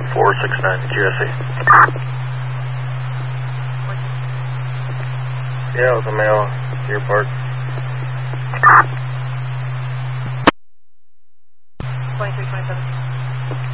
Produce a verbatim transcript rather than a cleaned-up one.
four six nine Q S E. Yeah, it was a male, Deer Park. twenty-three twenty-seven.